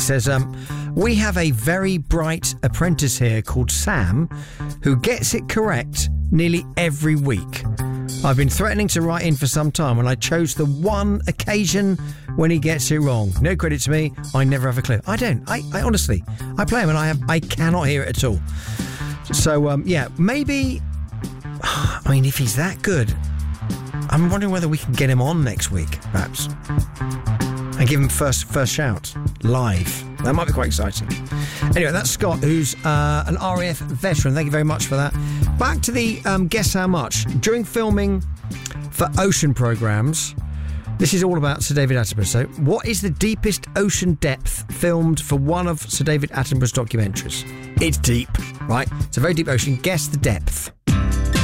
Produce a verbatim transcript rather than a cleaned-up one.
says, um, we have a very bright apprentice here called Sam who gets it correct nearly every week. I've been threatening to write in for some time and I chose the one occasion when he gets it wrong. No credit to me, I never have a clue. I don't. I, I honestly, I play him and I have I cannot hear it at all. So, um, yeah, maybe... I mean, if he's that good, I'm wondering whether we can get him on next week, perhaps. And give him first first shout, live. That might be quite exciting. Anyway, that's Scott, who's uh, an R A F veteran. Thank you very much for that. Back to the um, Guess How Much. During filming for ocean programmes, this is all about Sir David Attenborough. So, what is the deepest ocean depth filmed for one of Sir David Attenborough's documentaries? It's deep, right? It's a very deep ocean. Guess the depth.